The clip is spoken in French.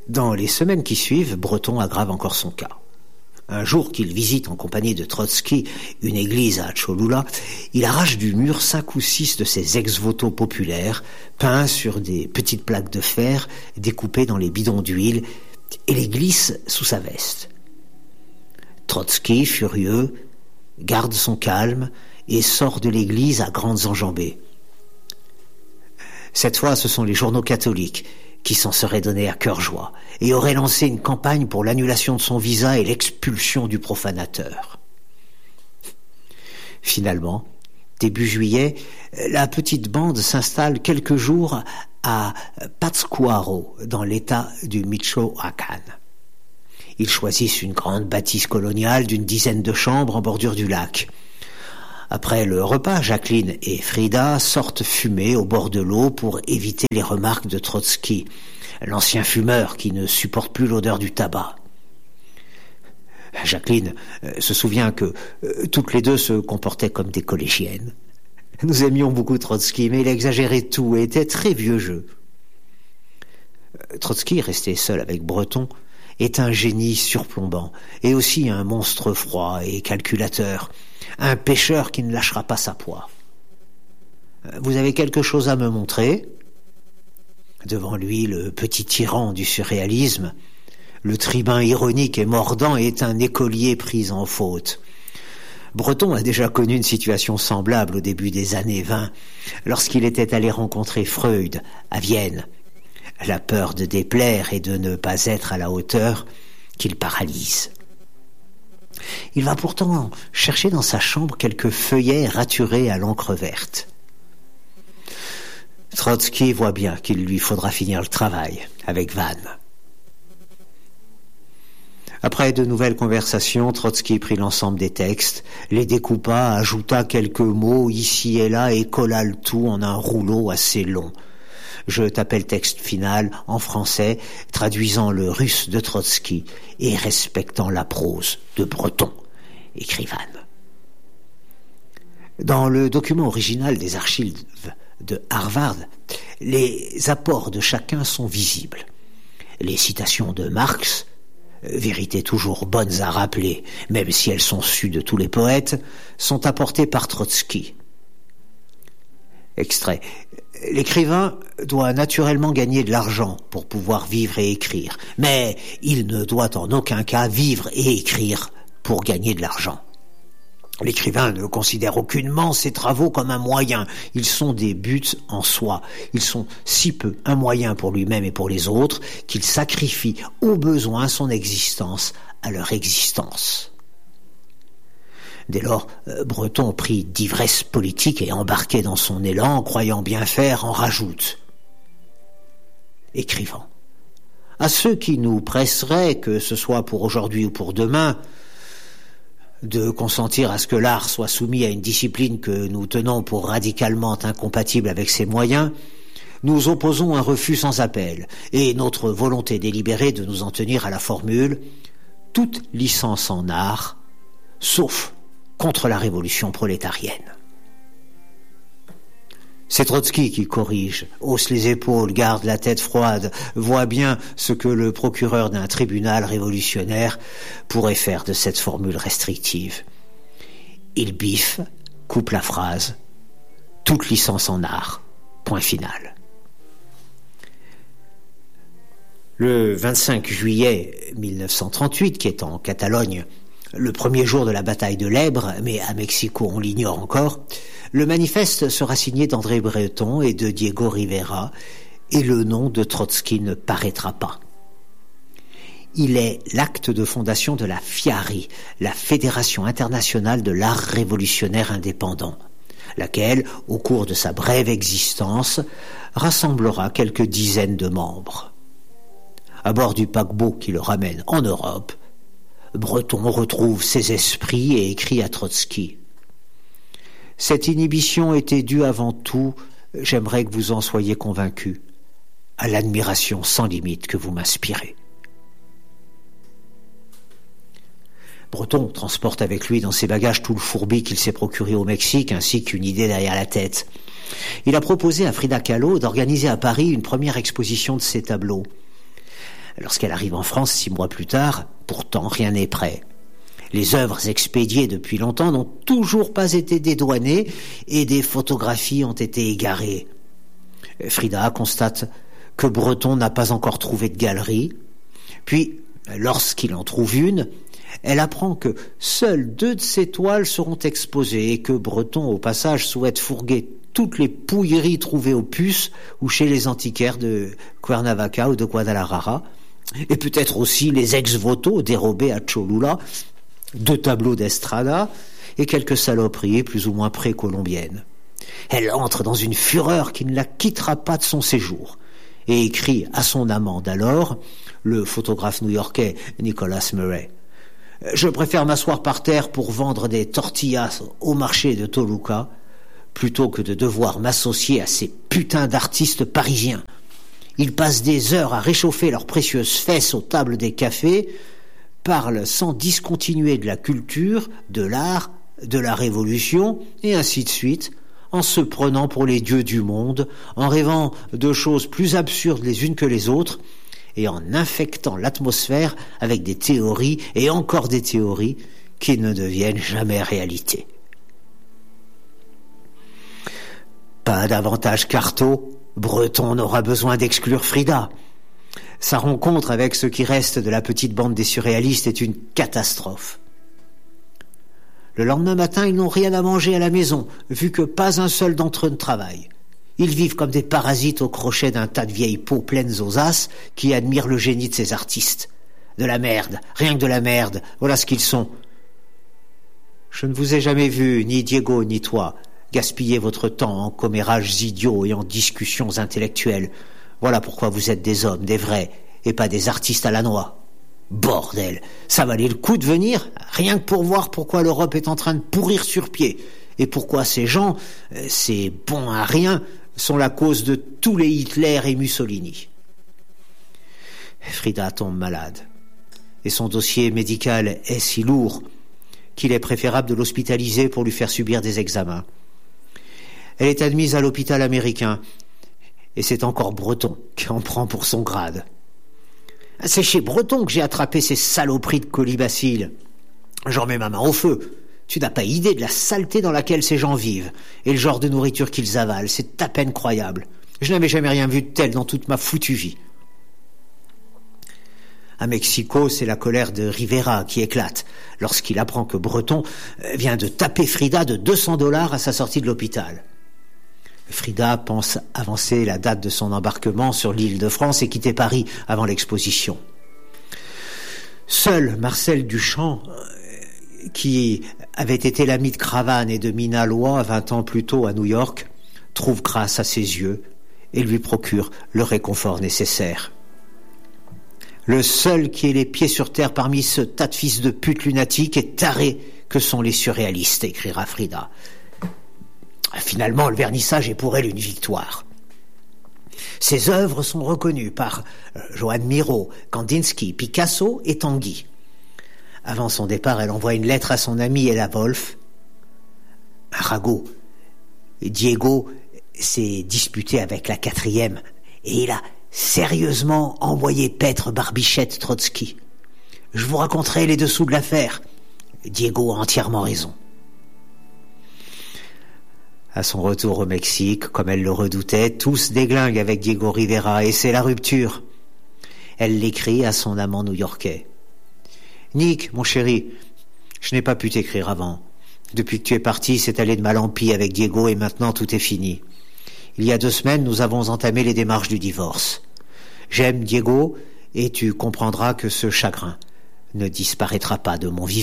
Dans les semaines qui suivent, Breton aggrave encore son cas. Un jour qu'il visite en compagnie de Trotsky une église à Cholula, il arrache du mur 5 ou 6 de ces ex-voto populaires, peints sur des petites plaques de fer découpées dans les bidons d'huile, et les glisse sous sa veste. Trotsky, furieux, garde son calme et sort de l'église à grandes enjambées. Cette fois, ce sont les journaux catholiques qui s'en seraient donnés à cœur joie et auraient lancé une campagne pour l'annulation de son visa et l'expulsion du profanateur. Finalement, début juillet, la petite bande s'installe quelques jours à Pátzcuaro, dans l'état du Michoacán. Ils choisissent une grande bâtisse coloniale d'une dizaine de chambres en bordure du lac. Après le repas, Jacqueline et Frida sortent fumer au bord de l'eau pour éviter les remarques de Trotsky, l'ancien fumeur qui ne supporte plus l'odeur du tabac. Jacqueline se souvient que toutes les deux se comportaient comme des collégiennes. Nous aimions beaucoup Trotsky, mais il exagérait tout et était très vieux jeu. Trotsky, resté seul avec Breton, est un génie surplombant et aussi un monstre froid et calculateur, un pêcheur qui ne lâchera pas sa proie. Vous avez quelque chose à me montrer ? Devant lui, le petit tyran du surréalisme, le tribun ironique et mordant est un écolier pris en faute. Breton a déjà connu une situation semblable au début des années 20, lorsqu'il était allé rencontrer Freud à Vienne. La peur de déplaire et de ne pas être à la hauteur qu'il paralyse. Il va pourtant chercher dans sa chambre quelques feuillets raturés à l'encre verte. Trotsky voit bien qu'il lui faudra finir le travail avec Vannes. Après de nouvelles conversations, Trotsky prit l'ensemble des textes, les découpa, ajouta quelques mots ici et là et colla le tout en un rouleau assez long. Je tapais le texte final en français, traduisant le russe de Trotsky et respectant la prose de Breton, écrit Vannes. Dans le document original des archives de Harvard, les apports de chacun sont visibles. Les citations de Marx, vérités toujours bonnes à rappeler, même si elles sont sues de tous les poètes, sont apportées par Trotsky. Extrait. L'écrivain doit naturellement gagner de l'argent pour pouvoir vivre et écrire, mais il ne doit en aucun cas vivre et écrire pour gagner de l'argent. L'écrivain ne considère aucunement ses travaux comme un moyen, ils sont des buts en soi, ils sont si peu un moyen pour lui-même et pour les autres qu'il sacrifie au besoin son existence à leur existence. Dès lors, Breton, pris d'ivresse politique et embarqué dans son élan, croyant bien faire, en rajoute. Écrivant. À ceux qui nous presseraient, que ce soit pour aujourd'hui ou pour demain, de consentir à ce que l'art soit soumis à une discipline que nous tenons pour radicalement incompatible avec ses moyens, nous opposons un refus sans appel et notre volonté délibérée de nous en tenir à la formule « toute licence en art, sauf contre la révolution prolétarienne ». C'est Trotsky qui corrige, hausse les épaules, garde la tête froide, voit bien ce que le procureur d'un tribunal révolutionnaire pourrait faire de cette formule restrictive. Il biffe, coupe la phrase « toute licence en art », point final. Le 25 juillet 1938, qui est en Catalogne, le premier jour de la bataille de l'Èbre, mais à Mexico on l'ignore encore, le manifeste sera signé d'André Breton et de Diego Rivera, et le nom de Trotsky ne paraîtra pas. Il est l'acte de fondation de la FIARI, la Fédération internationale de l'art révolutionnaire indépendant, laquelle, au cours de sa brève existence, rassemblera quelques dizaines de membres. À bord du paquebot qui le ramène en Europe, Breton retrouve ses esprits et écrit à Trotsky. Cette inhibition était due avant tout, j'aimerais que vous en soyez convaincus, à l'admiration sans limite que vous m'inspirez. Breton transporte avec lui dans ses bagages tout le fourbi qu'il s'est procuré au Mexique, ainsi qu'une idée derrière la tête. Il a proposé à Frida Kahlo d'organiser à Paris une première exposition de ses tableaux. Lorsqu'elle arrive en France 6 mois plus tard, pourtant rien n'est prêt. Les œuvres expédiées depuis longtemps n'ont toujours pas été dédouanées et des photographies ont été égarées. Frida constate que Breton n'a pas encore trouvé de galerie. Puis, lorsqu'il en trouve une, elle apprend que seules 2 de ses toiles seront exposées et que Breton, au passage, souhaite fourguer toutes les pouilleries trouvées aux puces ou chez les antiquaires de Cuernavaca ou de Guadalajara, et peut-être aussi les ex-voto dérobés à Cholula, 2 tableaux d'Estrada et quelques saloperies plus ou moins précolombiennes. Elle entre dans une fureur qui ne la quittera pas de son séjour et écrit à son amant d'alors, le photographe new-yorkais Nicholas Murray. « Je préfère m'asseoir par terre pour vendre des tortillas au marché de Toluca plutôt que de devoir m'associer à ces putains d'artistes parisiens. Ils passent des heures à réchauffer leurs précieuses fesses aux tables des cafés, parlent sans discontinuer de la culture, de l'art, de la révolution, et ainsi de suite, en se prenant pour les dieux du monde, en rêvant de choses plus absurdes les unes que les autres, et en infectant l'atmosphère avec des théories et encore des théories qui ne deviennent jamais réalité. » Pas davantage qu'Artaud, Breton n'aura besoin d'exclure Frida. Sa rencontre avec ce qui reste de la petite bande des surréalistes est une catastrophe. Le lendemain matin, ils n'ont rien à manger à la maison, vu que pas un seul d'entre eux ne travaille. Ils vivent comme des parasites au crochet d'un tas de vieilles peaux pleines aux as qui admirent le génie de ces artistes. De la merde, rien que de la merde, voilà ce qu'ils sont. Je ne vous ai jamais vu, ni Diego ni toi, gaspiller votre temps en commérages idiots et en discussions intellectuelles. Voilà pourquoi vous êtes des hommes, des vrais, et pas des artistes à la noix. Bordel, ça valait le coup de venir, rien que pour voir pourquoi l'Europe est en train de pourrir sur pied, et pourquoi ces gens, ces bons à rien, sont la cause de tous les Hitler et Mussolini. Frida tombe malade, et son dossier médical est si lourd qu'il est préférable de l'hospitaliser pour lui faire subir des examens. Elle est admise à l'hôpital américain, et c'est encore Breton qui en prend pour son grade. C'est chez Breton que j'ai attrapé ces saloperies de colibacilles. J'en mets ma main au feu. Tu n'as pas idée de la saleté dans laquelle ces gens vivent, et le genre de nourriture qu'ils avalent, c'est à peine croyable. Je n'avais jamais rien vu de tel dans toute ma foutue vie. À Mexico, c'est la colère de Rivera qui éclate lorsqu'il apprend que Breton vient de taper Frida de $200 à sa sortie de l'hôpital. Frida pense avancer la date de son embarquement sur l'île de France et quitter Paris avant l'exposition. Seul Marcel Duchamp, qui avait été l'ami de Cravane et de Mina Loy 20 ans plus tôt à New York, trouve grâce à ses yeux et lui procure le réconfort nécessaire. Le seul qui ait les pieds sur terre parmi ce tas de fils de pute lunatiques et tarés que sont les surréalistes, écrira Frida. Finalement, le vernissage est pour elle une victoire. Ses œuvres sont reconnues par Joan Miró, Kandinsky, Picasso et Tanguy. Avant son départ, elle envoie une lettre à son ami Ella Wolf. Arago, Diego s'est disputé avec la 4e et il a sérieusement envoyé paître Barbichette Trotsky. Je vous raconterai les dessous de l'affaire. Diego a entièrement raison. À son retour au Mexique, comme elle le redoutait, tout se déglingue avec Diego Rivera et c'est la rupture. Elle l'écrit à son amant new-yorkais. « Nick, mon chéri, je n'ai pas pu t'écrire avant. Depuis que tu es parti, c'est allé de mal en pis avec Diego et maintenant tout est fini. Il y a 2 semaines, nous avons entamé les démarches du divorce. J'aime Diego et tu comprendras que ce chagrin ne disparaîtra pas de mon vivant. »